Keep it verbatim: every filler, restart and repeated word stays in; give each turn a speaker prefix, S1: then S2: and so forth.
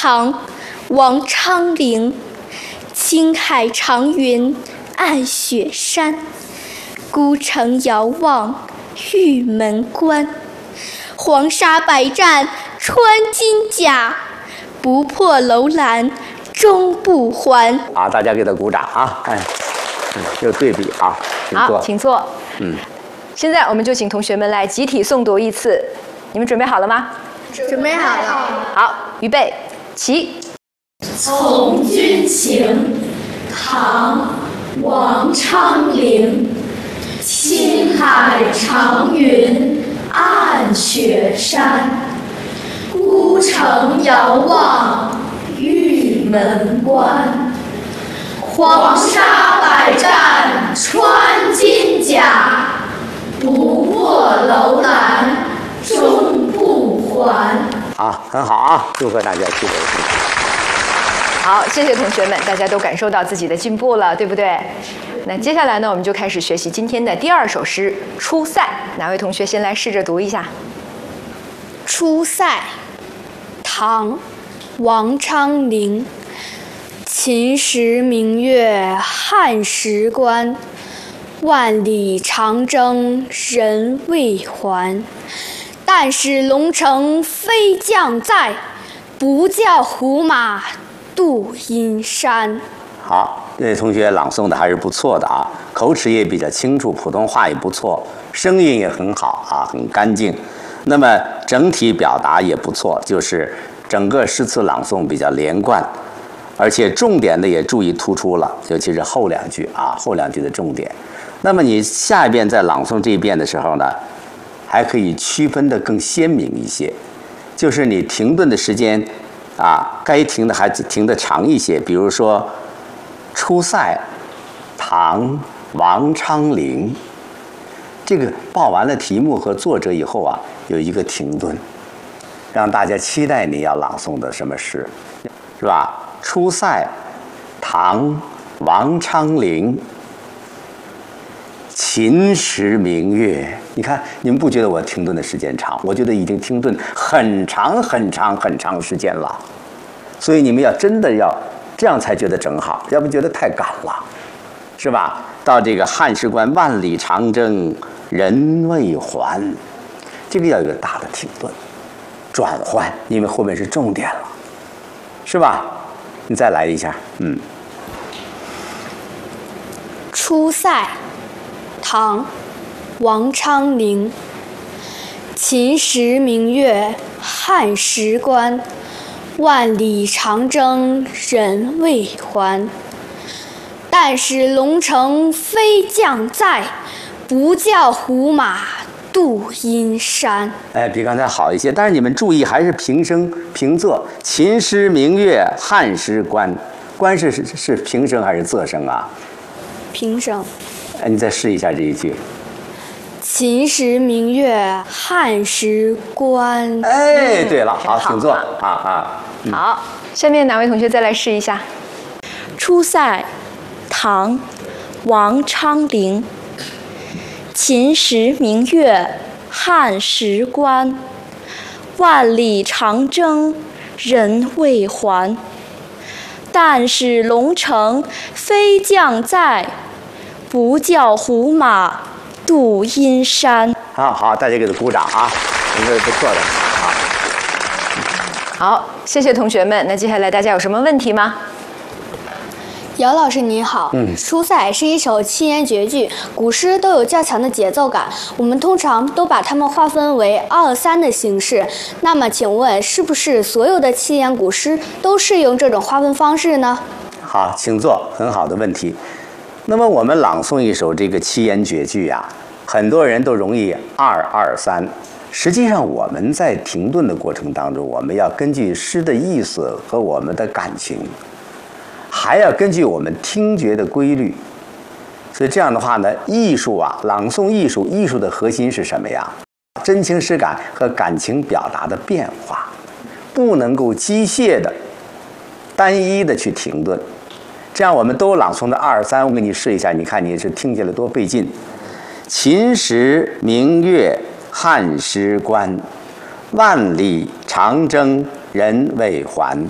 S1: 唐·王昌龄。青海长云暗雪山，孤城遥望玉门关。黄沙百战穿金甲，不破楼兰终不还。
S2: 好，大家给他鼓掌啊！哎，嗯，有对比啊。
S3: 好，请坐。
S2: 嗯，
S3: 现在我们就请同学们来集体诵读一次，你们准备好了吗？
S1: 准备好了。
S3: 好，预备，起。
S4: 从军情，唐·王昌龄。青海长云暗雪山，孤城遥望玉门关。黄沙百战穿金甲，不破楼兰终不还。
S2: 好，很好啊！祝贺大家取得成绩。
S3: 好，谢谢同学们，大家都感受到自己的进步了，对不对？那接下来呢，我们就开始学习今天的第二首诗《出塞》。哪位同学先来试着读一下？
S1: 出塞，唐·王昌龄。秦时明月汉时关，万里长征人未还。但使龙城飞将在，不教胡马度阴山。
S2: 好，这位同学朗诵的还是不错的啊，口齿也比较清楚，普通话也不错，声音也很好啊，很干净。那么整体表达也不错，就是整个诗词朗诵比较连贯，而且重点的也注意突出了，尤其是后两句啊，后两句的重点。那么你下一遍在朗诵这一遍的时候呢，还可以区分的更鲜明一些，就是你停顿的时间啊，该停的还停的长一些，比如说。出塞，唐·王昌龄。这个报完了题目和作者以后啊，有一个停顿，让大家期待你要朗诵的什么诗，是吧？出塞，唐·王昌龄。秦时明月，你看你们不觉得我停顿的时间长？我觉得已经停顿很长很长很长时间了，所以你们要真的要。这样才觉得正好，要不觉得太赶了，是吧？到这个汉时关，万里长征人未还，这个要有一个大的停顿、转换，因为后面是重点了，是吧？你再来一下，嗯。
S1: 出塞，唐·王昌龄。秦时明月汉时关，万里长征人未还。但使龙城飞将在，不教胡马度阴山。
S2: 哎，比刚才好一些，但是你们注意，还是平声平仄。秦时明月汉时关，关是是是平声还是仄声啊？
S1: 平声。
S2: 哎，你再试一下这一句。
S1: 秦时明月汉时关。
S2: 哎，对了，好，
S3: 好
S2: 请坐啊啊。
S3: 嗯、好，下面哪位同学再来试一下？
S5: 出塞，唐·王昌龄。秦时明月汉时关，万里长征人未还。但使龙城飞将在，不教胡马度阴山。
S2: 好好，大家给他鼓掌啊，这个不错的啊。
S3: 好，谢谢同学们。那接下来大家有什么问题吗？
S1: 姚老师你好，
S2: 嗯，
S1: 出塞是一首七言绝句，古诗都有较强的节奏感，我们通常都把它们划分为二三的形式。那么，请问是不是所有的七言古诗都适用这种划分方式呢？
S2: 好，请坐，很好的问题。那么我们朗诵一首这个七言绝句啊，很多人都容易二二三。实际上我们在停顿的过程当中，我们要根据诗的意思和我们的感情，还要根据我们听觉的规律。所以这样的话呢，艺术啊，朗诵艺术，艺术的核心是什么呀？真情实感和感情表达的变化，不能够机械的、单一的去停顿。这样我们都朗诵的二三，我给你试一下，你看你是听起来多费劲。秦时明月汉时关，万里长征人未还。